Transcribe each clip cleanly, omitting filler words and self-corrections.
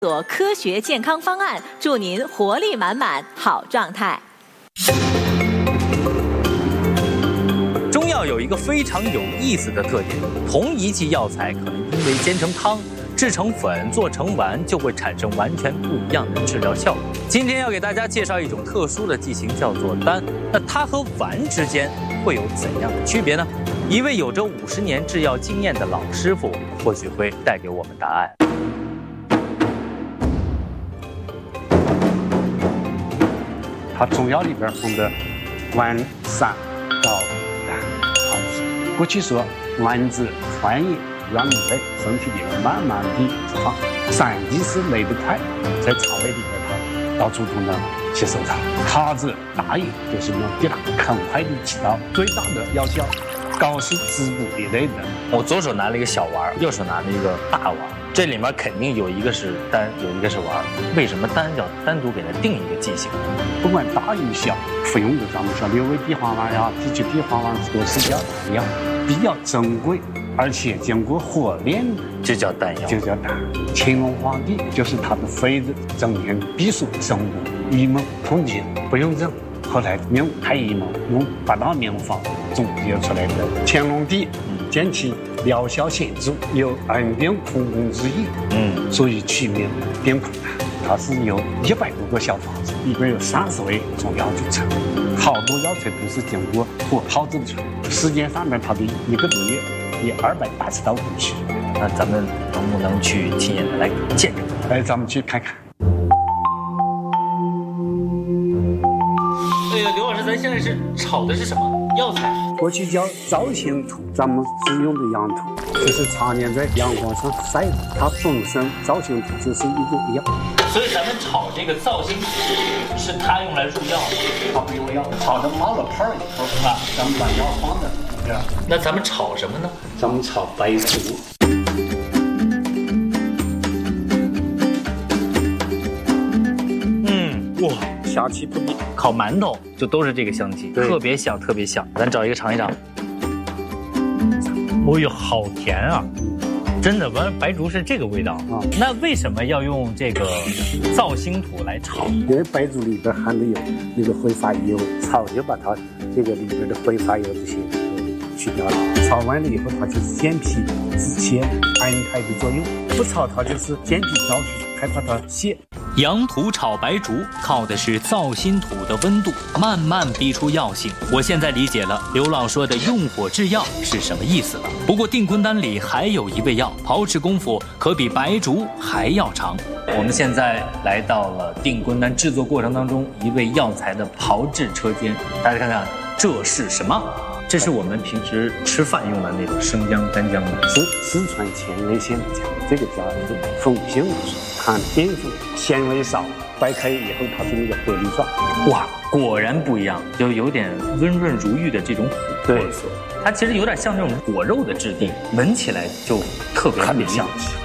做科学健康方案，祝您活力满满，好状态。 中药有一个非常有意思的特点，同一剂药材可能因为煎成汤、制成粉、做成丸，就会产生完全不一样的治疗效果。今天要给大家介绍一种特殊的剂型，叫做丹。那它和丸之间会有怎样的区别呢？一位有着50年制药经验的老师傅，或许会带给我们答案。 它中药里边分的丸、散、膏、丹、汤剂。过去说丸子传饮，让你在身体里面慢慢的释放；散剂是来得快，在肠胃里边它到处都能吸收它；卡子大饮就是用滴答很快的起到最大的药效。膏是滋补一类的。 我左手拿了一个小丸，右手拿了一个大丸，这里面肯定有一个是丹，有一个是丸。为什么丹要单独给它定一个剂型？ 不管大与小，服用的咱们说六味地黄丸呀、地区地黄丸都是叫丹药，比较珍贵，而且经过火炼就叫丹药， 就叫丹。乾隆皇帝就是他的妃子，整天避暑生活，郁闷痛经不用症。后来命太医们用8大名方总结出来的乾隆帝见其疗效显著，有安定空宫之意，所以取名定坤丹。它是由100多个小方子，里边有30味中药组成，好多药材都是经过火炮制出来。时间上面它的1个多月，以280道工序。 那咱们能不能去亲眼的来见证？ 来，咱们去看看。 刘老师，咱现在是炒的是什么药材？ 过去叫造型土，咱们是用的阳土，就是常年在阳光上晒的。它本身造型土就是一种药， 所以咱们炒这个造型土是它用来入药的， 它不用药，炒的冒了泡以后啊，咱们把药放在里边。 那咱们炒什么呢？ 咱们炒白术。 哇，香气扑鼻，烤馒头就都是这个香气，特别香，特别香。咱找一个尝一尝。哦呦，好甜啊！真的，白术是这个味道啊。那为什么要用这个造星土来炒？ 因为白术里边含的有那个挥发油，炒就把它这个里边的挥发油这些去掉了。炒完了以后，它就是健脾止泻、安胎的作用；不炒它就是健脾消食，害怕它泄。 阳土炒白术靠的是造心土的温度，慢慢逼出药性。我现在理解了刘老说的用火制药是什么意思了。不过定坤丹里还有一味药，炮制功夫可比白术还要长。我们现在来到了定坤丹制作过程当中一味药材的炮制车间，大家看看这是什么？这是我们平时吃饭用的那种生姜、干姜的， 是四川乾陵县的姜，这个姜是凤性含淀粉，纤维少，掰开以后它是那个颗粒状。 哇，果然不一样，就有点温润如玉的这种琥珀色。它其实有点像那种果肉的质地，闻起来就特别香。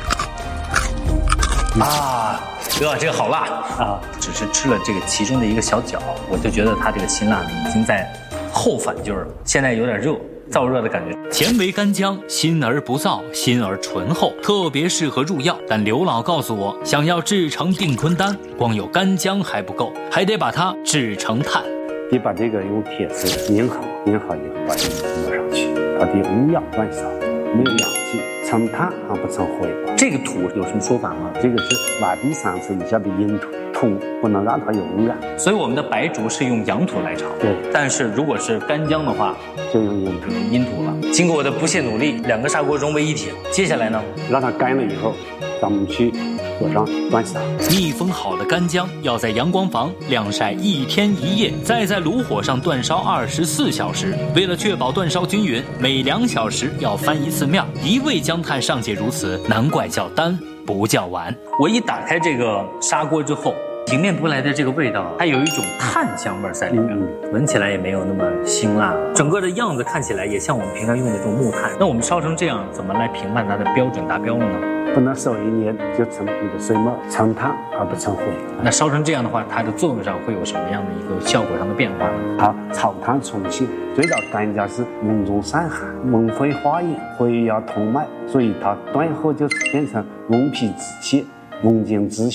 啊，哥，这个好辣啊！只是吃了这个其中的一个小角，我就觉得它这个辛辣呢已经在后反劲儿了，现在有点热，燥热的感觉。甜为干姜，辛而不燥，辛而醇厚，特别适合入药。但刘老告诉我，想要制成定坤丹，光有干姜还不够，还得把它制成炭。 你把这个用铁丝拧好以后，把这个抹上去，它的无氧燃烧，没有氧气，成炭而不成灰。 这个土有什么说法吗？ 这个是洼地3次以下的阴土。土不能让它有污染， 所以我们的白术是用阳土来炒。 对， 但是如果是干姜的话， 就用阴土了。经过我的不懈努力，2个砂锅融为一体。接下来呢， 让它干了以后，咱们去火上煅烧。 密封好的干姜要在阳光房晾晒1天1夜，再在炉火上煅烧24小时。为了确保煅烧均匀，每2小时要翻1次面。一味姜炭尚且如此，难怪叫丹不叫丸。我一打开这个砂锅之后，迎面扑来的这个味道，还有一种炭香味在里面，闻起来也没有那么辛辣，整个的样子看起来也像我们平常用的这种木炭。那我们烧成这样，怎么来评判它的标准达标了呢？ 不能手一捏就成那个水沫，成炭而不成灰。 那烧成这样的话，它的作用上会有什么样的一个效果上的变化呢？ 它草炭充性，最早干姜是温中散寒、温肺化饮、回阳通脉，所以它断后就变成温脾止泻。 龙井之